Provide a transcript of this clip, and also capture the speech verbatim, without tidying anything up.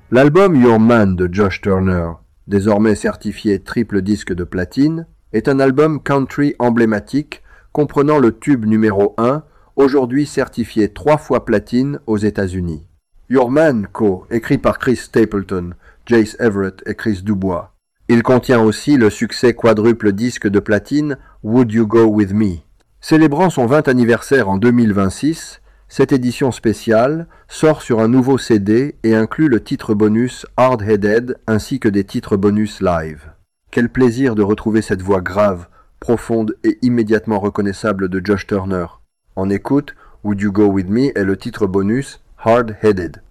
L'album Your Man de Josh Turner, désormais certifié triple disque de platine, est un album country emblématique comprenant le tube numéro un, aujourd'hui certifié trois fois platine aux États-Unis. Your Man Co, écrit par Chris Stapleton, Jace Everett et Chris Dubois. Il contient aussi le succès quadruple disque de platine Would You Go With Me. Célébrant son vingtième anniversaire en deux mille vingt-six, cette édition spéciale sort sur un nouveau C D et inclut le titre bonus Hard Headed ainsi que des titres bonus live. Quel plaisir de retrouver cette voix grave, profonde et immédiatement reconnaissable de Josh Turner. En écoute, Would You Go With Me est le titre bonus Hard Headed.